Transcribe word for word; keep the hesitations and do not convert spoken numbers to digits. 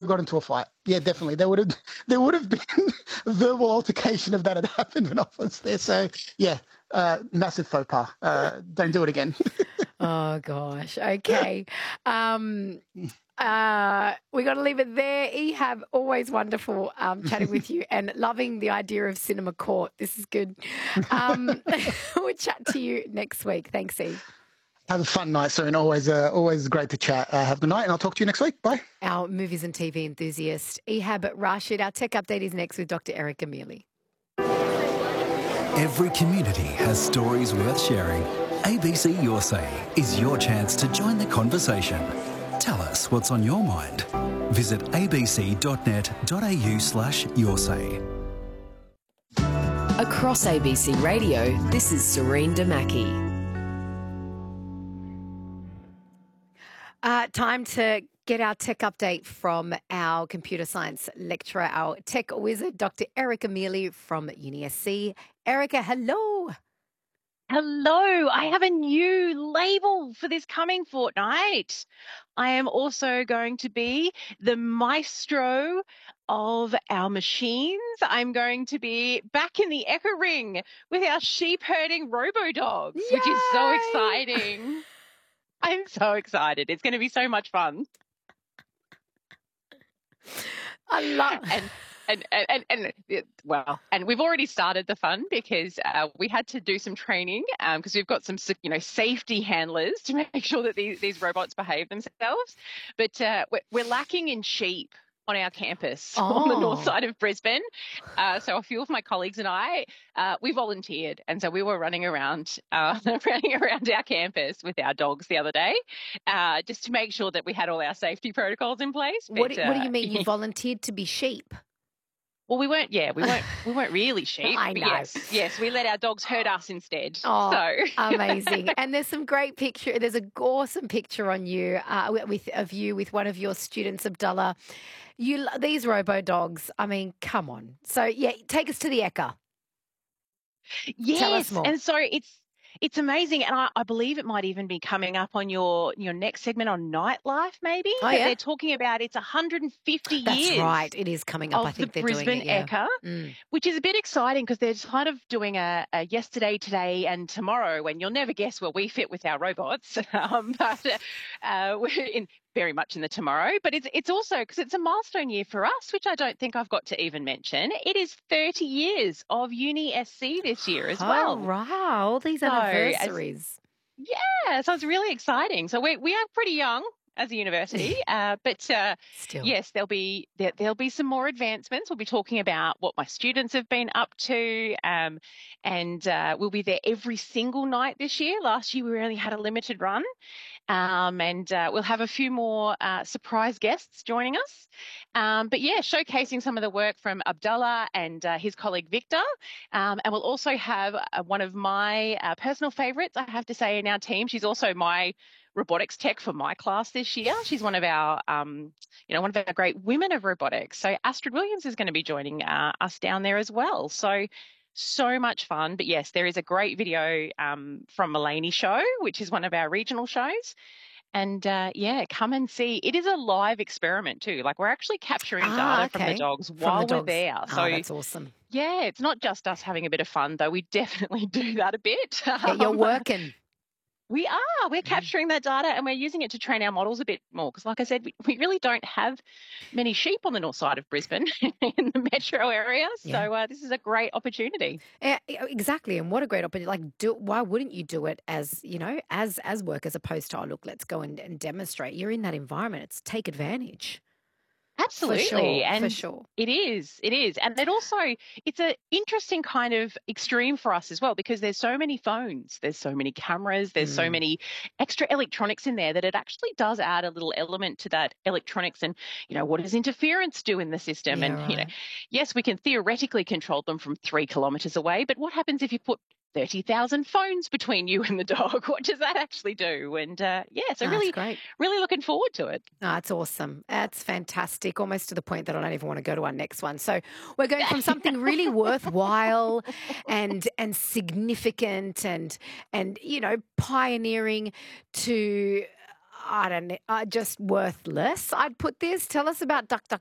got into a fight. Yeah, definitely. There would have there would have been a verbal altercation if that had happened when I was there. So yeah, uh, massive faux pas. Uh, don't do it again. Oh gosh. Okay. Um, uh, we got to leave it there. Ehab, always wonderful um, chatting with you and loving the idea of cinema court. This is good. Um, we'll chat to you next week. Thanks, E. Have a fun night, Serena. Always, uh, always great to chat. Uh, have a good night, and I'll talk to you next week. Bye. Our movies and T V enthusiast, Ehab Rashid. Our tech update is next with Doctor Erica Mealy. Every community has stories worth sharing. A B C Your Say is your chance to join the conversation. Tell us what's on your mind. Visit abc.net.au slash your say. Across A B C Radio, this is Serene Damaki. Uh, time to get our tech update from our computer science lecturer, our tech wizard, Doctor Erica Mealy from Uni S C. Erica, hello. Hello. I have a new label for this coming fortnight. I am also going to be the maestro of our machines. I'm going to be back in the Echo Ring with our sheep herding robo-dogs, Yay! which is so exciting. I'm so excited. It's going to be so much fun. I love and and and and, and well, and we've already started the fun because uh, we had to do some training because um, we've got some you know safety handlers to make sure that these these robots behave themselves. But uh, we're, we're lacking in sheep on our campus oh. on the north side of Brisbane. Uh, so a few of my colleagues and I, uh, we volunteered. And so we were running around, uh, running around our campus with our dogs the other day, uh, just to make sure that we had all our safety protocols in place. But, what, do, what do uh, you mean? You volunteered to be sheep? Well, we weren't, yeah, we weren't, we weren't really sheep. I know. Yes, yes, we let our dogs herd us instead. Oh, so. Amazing. And there's some great picture. There's a awesome picture on you uh, with of you with one of your students, Abdullah. You These robo-dogs, I mean, come on. So, yeah, take us to the Ekka. Yes, Tell us more. And so it's, It's amazing, and I, I believe it might even be coming up on your your next segment on nightlife, maybe. Oh, that yeah? They're talking about it's one hundred fifty That's years. right. It is coming up. Of I think the they're Brisbane doing it. Yeah. Ekka, Mm. which is a bit exciting because they're kind of doing a, a yesterday, today, and tomorrow. And you'll never guess where we fit with our robots, um, but uh, we're in very much in the tomorrow. But it's it's also because it's a milestone year for us, which I don't think I've got to even mention. It is thirty years of Uni S C this year as Oh, well. wow. All these So, as- anniversaries. Yeah, so it's really exciting. So we we are pretty young as a university, uh, but uh, Still. yes, there'll be there, there'll be some more advancements. We'll be talking about what my students have been up to, um, and uh, we'll be there every single night this year. Last year we only had a limited run, um, and uh, we'll have a few more uh, surprise guests joining us. Um, but yeah, showcasing some of the work from Abdullah and uh, his colleague Victor, um, and we'll also have uh, one of my uh, personal favourites, I have to say, in our team. She's also my robotics tech for my class this year. She's one of our, um, you know, one of our great women of robotics. So Astrid Williams is going to be joining uh, us down there as well. So, so much fun. But yes, there is a great video um, from Mulaney Show, which is one of our regional shows. And uh, yeah, come and see. It is a live experiment too. Like we're actually capturing Ah, data from okay. the dogs From while the we're dogs. there. Oh, So that's awesome. yeah, it's not just us having a bit of fun, though. We definitely do that a bit. Yeah, you're Um, working. we are. We're capturing that data and we're using it to train our models a bit more because, like I said, we, we really don't have many sheep on the north side of Brisbane in the metro area. So Yeah. uh, this is a great opportunity. Yeah, exactly. And what a great opportunity. Like, do, why wouldn't you do it as, you know, as as work as opposed to, oh, look, let's go and, and demonstrate. You're in that environment. It's take advantage. Absolutely. For sure. And for sure. it is. It is. And it also, it's an interesting kind of extreme for us as well because there's so many phones, there's so many cameras, there's so Mm. many extra electronics in there that it actually does add a little element to that electronics and, you know, what does interference do in the system? Yeah, and, you know, right. yes, we can theoretically control them from three kilometres away, but what happens if you put thirty thousand phones between you and the dog? What does that actually do? And uh, yeah, so Oh, really, that's great. really looking forward to it. Oh, that's awesome. That's fantastic. Almost to the point that I don't even want to go to our next one. So we're going from something really worthwhile and and significant and and you know pioneering to I don't know, uh, just worthless. I'd put this. Tell us about DuckDuckGo.